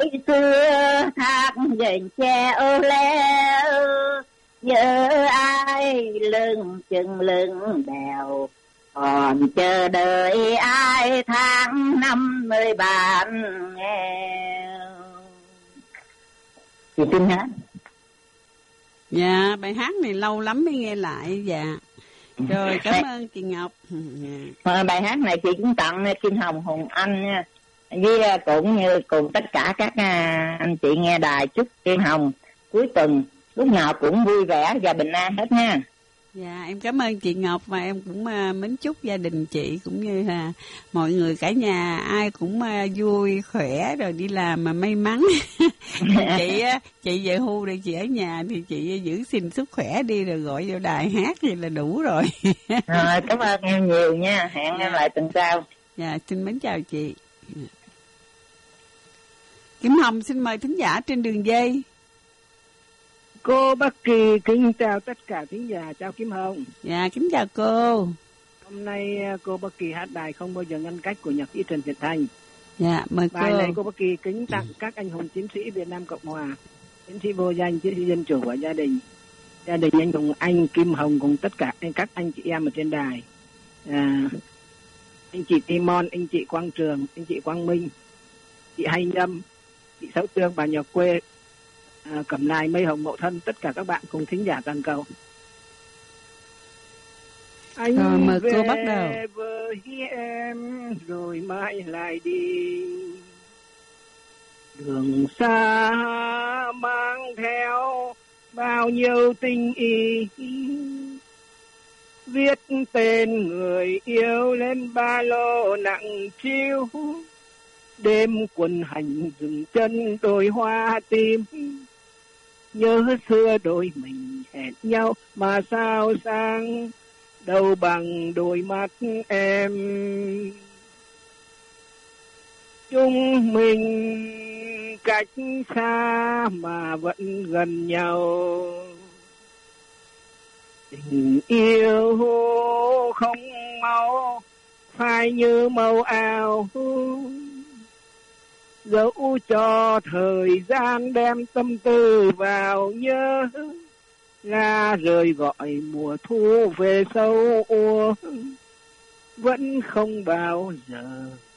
xưa thác gành tre ô leo, nhớ ai lưng chừng lưng đèo, còn chờ đợi ai tháng năm nơi bạn nghèo. Chị tin hả? Dạ, bài hát này lâu lắm mới nghe lại. Dạ. Rồi, cảm ơn chị Ngọc. Bài hát này chị cũng tặng Kim Hồng, Hùng Anh nha, với cũng như cùng tất cả các anh chị nghe đài, chúc Kim Hồng cuối tuần lúc nào cũng vui vẻ và bình an hết nha. Dạ, em cảm ơn chị Ngọc, và em cũng mến chúc gia đình chị cũng như là mọi người cả nhà ai cũng vui khỏe rồi đi làm mà may mắn. Chị về hưu đây, chị ở nhà thì chị giữ gìn sức khỏe đi rồi gọi vô đài hát thì là đủ rồi. Rồi, cảm ơn em nhiều nha, hẹn em lại tuần sau. Dạ, xin mến chào chị. Kim Hồng xin mời thính giả trên đường dây. Cô Bắc Kỳ kính chào tất cả thính giả, chào Kim Hồng. Dạ, kính chào cô. Hôm nay cô Bắc Kỳ hát đài Không Bao Giờ Ngăn Cách của nhạc sĩ Trần Việt Thành. Dạ, mời bài cô. Bài này cô Bắc Kỳ kính tặng các anh hùng chiến sĩ Việt Nam Cộng Hòa, chiến sĩ vô danh, chiến sĩ dân chủ và gia đình anh Hùng, anh Kim Hồng cùng tất cả các anh chị em ở trên đài. Anh chị Timon, anh chị Quang Trường, anh chị Quang Minh, chị Hay Nhâm, chị Sáu Tương, bà Nhỏ Quê, Cẩm Nài, Mây Hồng, Mậu Thân, tất cả các bạn cùng thính giả toàn cầu. Anh rồi, mời về cô bắt đầu. với em rồi mãi lại đi, đường xa mang theo bao nhiêu tình ý, viết tên người yêu lên ba lô nặng chiếu, đêm quân hành dừng chân đôi hoa tim, nhớ xưa đôi mình hẹn nhau mà sao sang đâu bằng đôi mắt em. Chúng mình cách xa mà vẫn gần nhau, tình yêu không mau phai như màu áo, dẫu cho thời gian đem tâm tư vào nhớ, lá rơi gọi mùa thu về sâu úa, vẫn không bao giờ